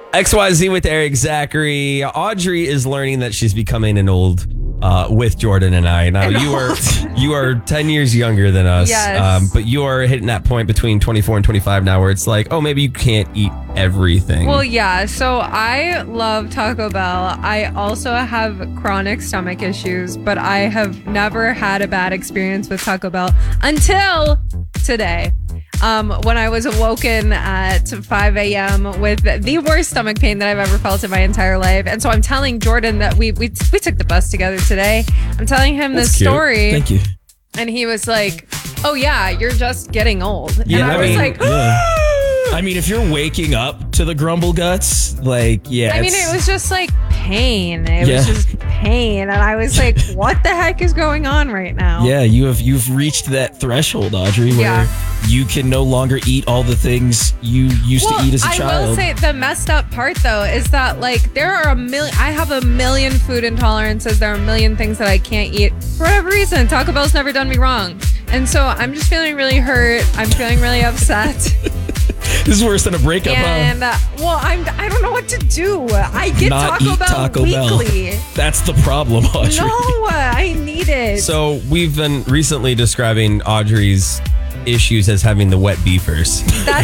XYZ with Eric Zachary. Audrey is learning that she's becoming an old with Jordan and I. Now you are 10 years younger than us. Yes. But you are hitting that point between 24 and 25 now where it's like, oh, maybe you can't eat everything. Well, yeah. So I love Taco Bell. I also have chronic stomach issues, but I have never had a bad experience with Taco Bell until today. When I was awoken at 5 a.m. with the worst stomach pain that I've ever felt in my entire life. And so I'm telling Jordan that we took the bus together today. I'm telling him this story. Thank you. And he was like, oh, yeah, you're just getting old. Yeah, and I was like, I mean, if you're waking up to the grumble guts, like, yeah. I mean, it was just like pain. It Yeah. was just pain. And I was like, what the heck is going on right now? Yeah, you've reached that threshold, Audrey, where you can no longer eat all the things you used to eat as a I child. will say the messed up part though is that like there are I have a million food intolerances. There are a million things that I can't eat for whatever reason. Taco Bell's never done me wrong. And so I'm just feeling really hurt. I'm feeling really upset. This is worse than a breakup, And I don't know what to do. I get Not Taco eat Bell Taco Bell. weekly. That's the problem, Audrey. No, I need it. So we've been recently describing Audrey's issues as having the wet beefers.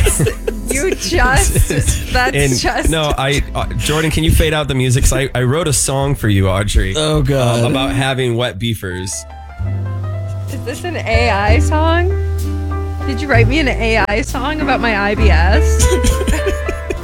Jordan, can you fade out the music? 'Cause I wrote a song for you, Audrey. Oh, God. About having wet beefers. Is this an AI song? Did you write me an AI song about my IBS?